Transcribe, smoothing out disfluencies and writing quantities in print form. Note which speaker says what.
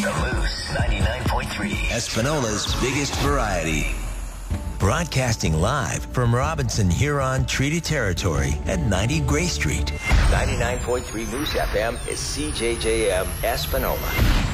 Speaker 1: The Moose 99.3. Espanola's biggest variety. Broadcasting live from Robinson Huron Treaty Territory at 90 Gray Street. 99.3 Moose FM is CJJM Espanola.